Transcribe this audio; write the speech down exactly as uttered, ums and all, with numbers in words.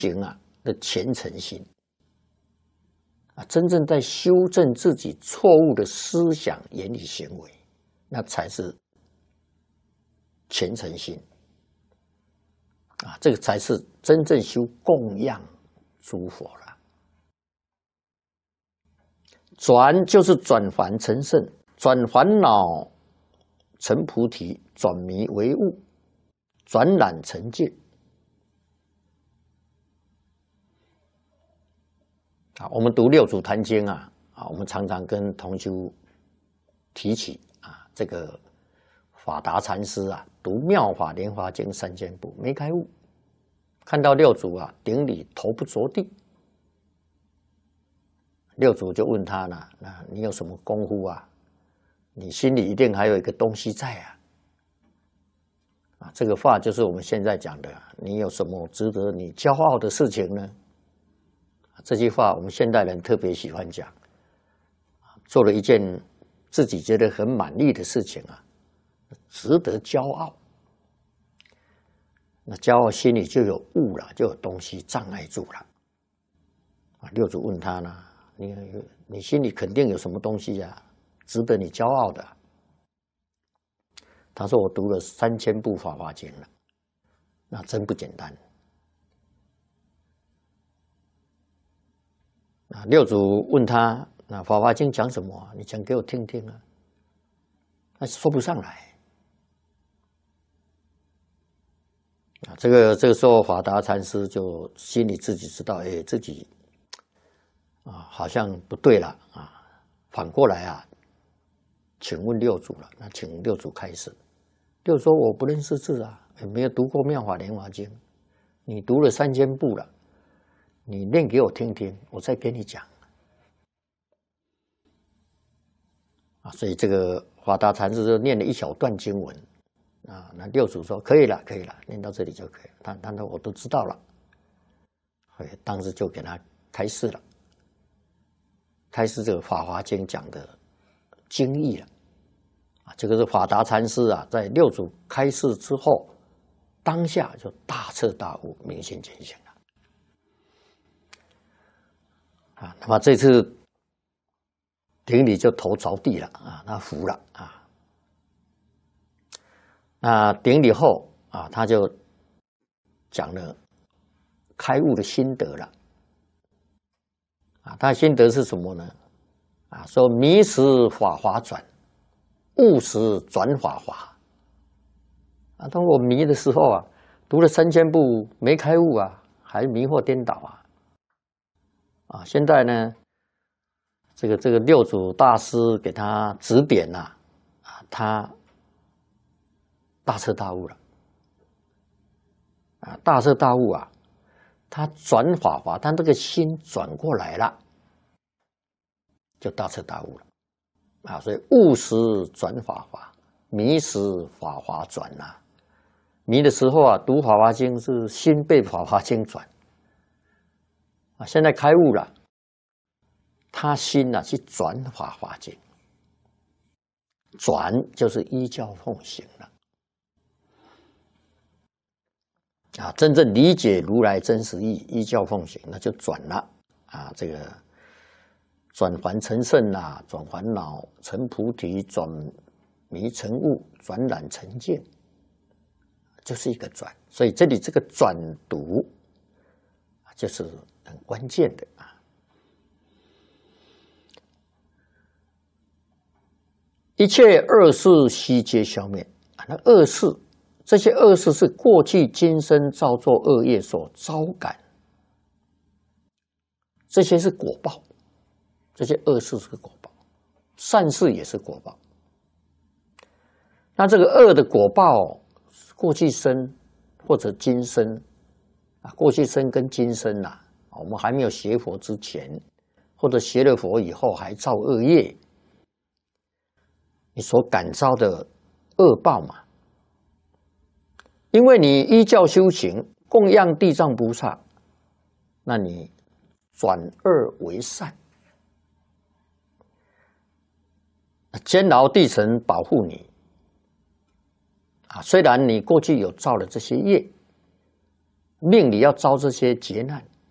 行啊的虔诚心啊，真正在修正自己错误的思想、言语、行为，那才是虔诚心啊，这个才是真正修供养诸佛了。转就是转凡成圣，转烦恼成菩提，转迷为悟，转染成净。啊，我们读六祖坛经啊，啊，我们常常跟同修提起啊，这个法达禅师啊，读《妙法莲华经》三千部没开悟，看到六祖啊顶礼头不着地，六祖就问他呢，那你有什么功夫啊？你心里一定还有一个东西在啊！啊，这个话就是我们现在讲的，你有什么值得你骄傲的事情呢？这句话我们现代人特别喜欢讲，做了一件自己觉得很满意的事情啊，值得骄傲。那骄傲心里就有物了，就有东西障碍住了。啊，六祖问他呢，你你心里肯定有什么东西啊，值得你骄傲的？他说我读了三千部《法华经》了，那真不简单。啊，六祖问他：“那《法华经》讲什么啊？你讲给我听听啊。”他说不上来。啊，这个这个时候，法达禅师就心里自己知道，哎，自己啊好像不对了啊。反过来啊，请问六祖了。那请六祖开始。六祖说：“我不认识字啊，也没有读过《妙法莲华经》，你读了三千部了。”你念给我听听，我再给你讲啊。所以这个法达禅师就念了一小段经文啊。那六祖说可以了，可以了，念到这里就可以了。他他说我都知道了，所以当时就给他开示了，开示这个《法华经》讲的经义了啊。这个是法达禅师啊，在六祖开示之后，当下就大彻大悟，明心见性了。啊，那么这次顶礼就头着地了啊，他服了啊。那顶礼后啊，他就讲了开悟的心得了啊。他的心得是什么呢？啊，说迷时法华转，悟时转法华。啊，当我迷的时候啊，读了三千部没开悟啊，还迷惑颠倒啊。啊，现在呢，这个这个六祖大师给他指点呐，啊，他大彻大悟了，啊，大彻大悟啊，他转法华，他这个心转过来了，就大彻大悟了，啊，所以悟时转法华，迷时法华转呐、啊，迷的时候啊，读法华经是心被法华经转。啊，现在开悟了，他心啊去转法华经，转就是依教奉行了，啊，真正理解如来真实义，依教奉行，那就转了啊，这个转凡成圣啦，转烦恼成菩提，转迷成悟，转染成净，就是一个转。所以这里这个转读就是很关键的啊。一切恶事悉皆消灭啊，那恶事，这些恶事是过去今生造作恶业所招感，这些是果报，这些恶事是果报，善事也是果报。那这个恶的果报，过去生或者今生啊，过去生跟今生啊，我们还没有学佛之前，或者学了佛以后还造恶业，你所感召的恶报嘛。因为你依教修行，供养地藏菩萨，那你转恶为善，监牢地神保护你啊。虽然你过去有造了这些业命里要遭这些劫难，